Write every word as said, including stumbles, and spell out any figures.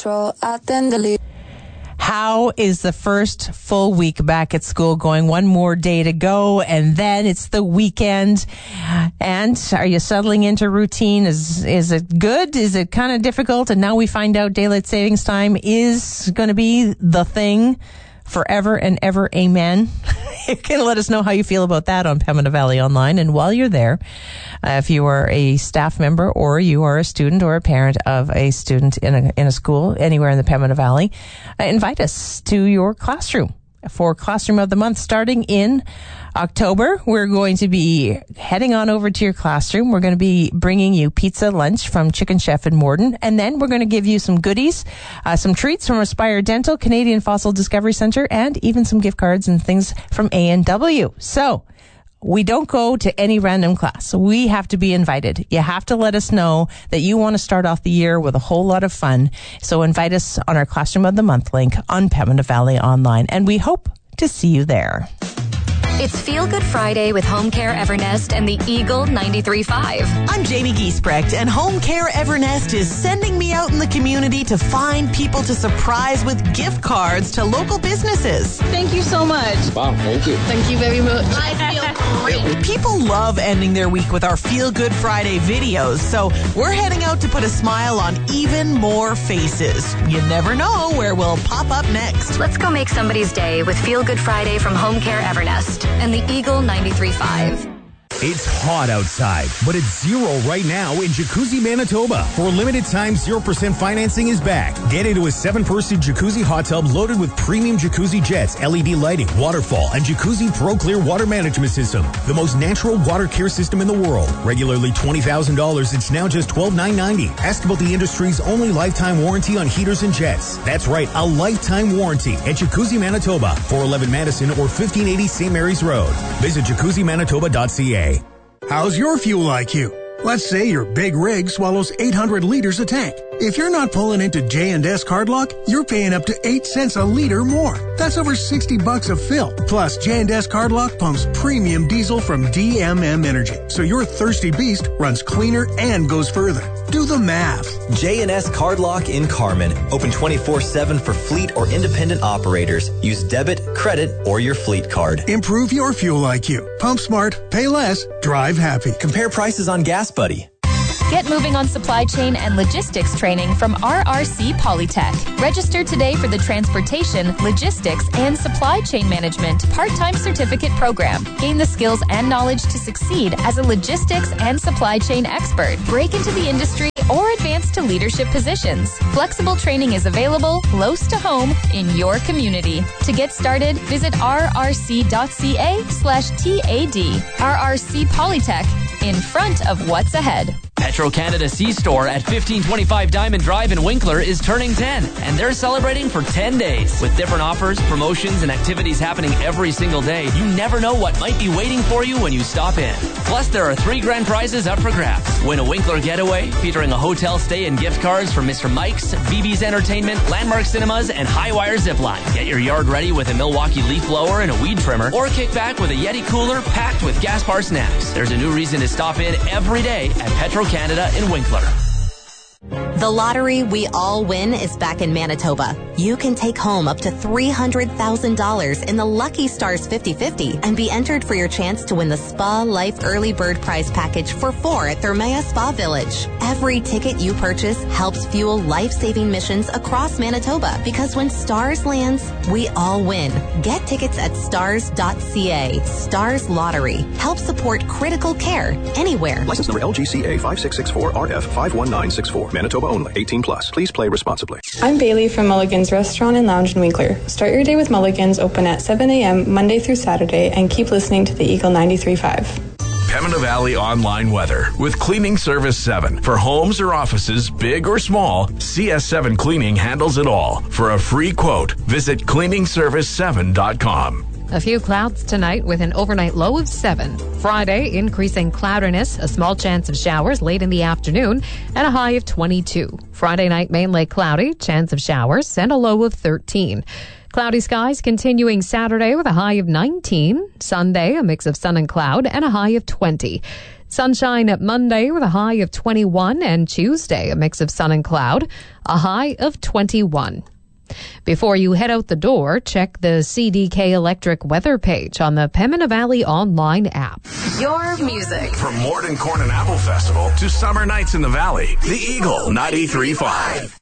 Metro at Tenderly. How is the first full week back at school going? One more day to go, and then it's the weekend. And are you settling into routine? Is is it good? Is it kind of difficult? And now we find out daylight savings time is going to be the thing forever and ever. Amen. You can let us know how you feel about that on Pembina Valley Online. And while you're there, uh, if you are a staff member or you are a student or a parent of a student in a, in a school anywhere in the Pembina Valley, uh, invite us to your classroom for Classroom of the Month starting in October. We're going to be heading on over to your classroom. We're going to be bringing you pizza lunch from Chicken Chef in Morden. And then we're going to give you some goodies, uh, some treats from Aspire Dental, Canadian Fossil Discovery Center, and even some gift cards and things from A and W. So we don't go to any random class. We have to be invited. You have to let us know that you want to start off the year with a whole lot of fun. So invite us on our Classroom of the Month link on Pembina Valley Online. And we hope to see you there. It's Feel Good Friday with Home Care Evernest and the Eagle ninety-three point five. I'm Jamie Giesbrecht, and Home Care Evernest is sending me out in the community to find people to surprise with gift cards to local businesses. Thank you so much. Wow, thank you. Thank you very much. I feel great. People love ending their week with our Feel Good Friday videos, so we're heading out to put a smile on even more faces. You never know where we'll pop up next. Let's go make somebody's day with Feel Good Friday from Home Care Evernest and the Eagle ninety-three point five. It's hot outside, but it's zero right now in Jacuzzi, Manitoba. For a limited time, zero percent financing is back. Get into a seven-person jacuzzi hot tub loaded with premium jacuzzi jets, L E D lighting, waterfall, and Jacuzzi Pro Clear water management system. The most natural water care system in the world. Regularly twenty thousand dollars, it's now just twelve thousand nine hundred ninety dollars. Ask about the industry's only lifetime warranty on heaters and jets. That's right, a lifetime warranty at Jacuzzi, Manitoba, four eleven Madison or fifteen eighty Saint Mary's Road. Visit jacuzzi manitoba dot c a. How's your fuel I Q? Let's say your big rig swallows eight hundred liters a tank. If you're not pulling into J and S Cardlock, you're paying up to eight cents a liter more. That's over sixty bucks a fill. Plus, J and S Cardlock pumps premium diesel from D M M Energy, so your thirsty beast runs cleaner and goes further. Do the math. J and S Cardlock in Carman. Open twenty-four seven for fleet or independent operators. Use debit, credit, or your fleet card. Improve your fuel I Q. Pump smart, pay less, drive happy. Compare prices on Gas Buddy. Get moving on supply chain and logistics training from R R C Polytech. Register today for the Transportation, Logistics, and Supply Chain Management part-time certificate program. Gain the skills and knowledge to succeed as a logistics and supply chain expert. Break into the industry or advance to leadership positions. Flexible training is available close to home in your community. To get started, visit rrc.ca slash TAD. R R C Polytech, in front of what's ahead. Petro-Canada C-Store at fifteen twenty-five Diamond Drive in Winkler is turning ten, and they're celebrating for ten days. With different offers, promotions, and activities happening every single day, you never know what might be waiting for you when you stop in. Plus, there are three grand prizes up for grabs. Win a Winkler getaway featuring a hotel stay and gift cards from Mister Mike's, B B's Entertainment, Landmark Cinemas, and Highwire Zipline. Get your yard ready with a Milwaukee leaf blower and a weed trimmer, or kick back with a Yeti cooler packed with Gaspar snacks. There's a new reason to stop in every day at Petro-Canada in Winkler. The lottery we all win is back in Manitoba. You can take home up to three hundred thousand dollars in the Lucky Stars fifty fifty and be entered for your chance to win the Spa Life Early Bird Prize Package for four at Thermea Spa Village. Every ticket you purchase helps fuel life-saving missions across Manitoba, because when Stars lands, we all win. Get tickets at stars dot c a. Stars Lottery. Help support critical care anywhere. License number L G C A five six six four R F five one nine six four. Manitoba only. eighteen plus. Please play responsibly. I'm Bailey from Mulligan's Restaurant and Lounge in Winkler. Start your day with Mulligan's, open at seven a.m. Monday through Saturday, and keep listening to the Eagle ninety-three point five. Pembina Valley Online Weather with Cleaning Service seven. For homes or offices, big or small, C S seven Cleaning handles it all. For a free quote, visit cleaning service seven dot com. A few clouds tonight with an overnight low of seven. Friday, increasing cloudiness, a small chance of showers late in the afternoon, and a high of twenty-two. Friday night, mainly cloudy, chance of showers, and a low of thirteen. Cloudy skies continuing Saturday with a high of nineteen. Sunday, a mix of sun and cloud, and a high of twenty. Sunshine at Monday with a high of twenty-one, and Tuesday a mix of sun and cloud, a high of twenty-one. Before you head out the door, check the C D K Electric weather page on the Pembina Valley online app. Your music. From Morden Corn and Apple Festival to summer nights in the Valley, the Eagle ninety-three point five.